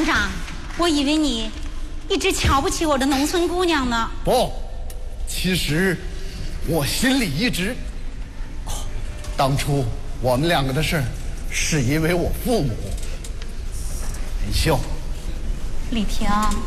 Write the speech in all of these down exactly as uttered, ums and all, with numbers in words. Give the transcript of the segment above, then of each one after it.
乡长，我以为你一直瞧不起我的农村姑娘呢。 不，其实我心里一直……哦，当初我们两个的事儿，是因为我父母。文秀， 李婷，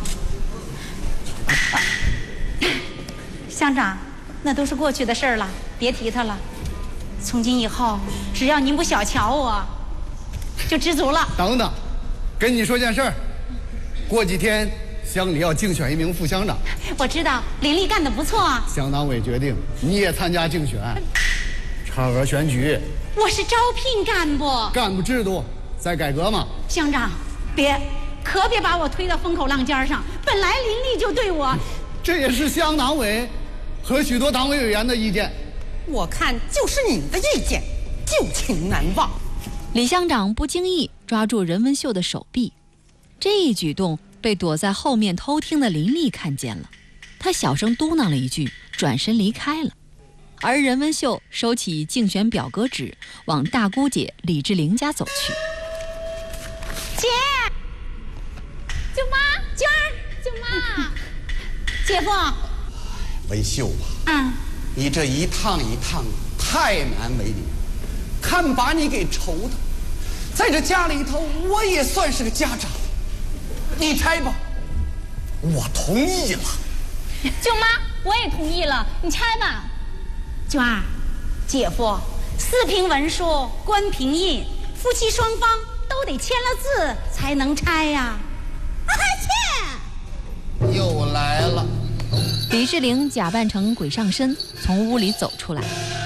乡长，那都是过去的事儿了，别提它了。从今以后，只要您不小瞧我，就知足了。 等等，跟你说件事儿，过几天乡里要竞选一名副乡长。 我知道林丽干得不错啊。 乡党委决定你也参加竞选，超额选举。 我是招聘干部， 干部制度在改革嘛。 乡长，别，可别把我推到风口浪尖上。本来林丽就对我， 这也是乡党委和许多党委委员的意见。 我看就是你的意见，旧情难忘。 李乡长不经意抓住任文秀的手臂，这一举动被躲在后面偷听的林丽看见了，她小声嘟囔了一句，转身离开了。而任文秀收起竞选表格纸，往大姑姐李志玲家走去。 姐，舅妈，娟儿，舅妈，姐夫。 文秀啊， 嗯， 你这一趟一趟太难为你，看把你给愁的。在这家里头，我也算是个家长，你拆吧，我同意了。 舅妈，我也同意了，你拆吧。娟儿，姐夫，四平文书，官平印，夫妻双方都得签了字才能拆呀。啊切！ 又来了。 李志玲假扮成鬼上身，从屋里走出来。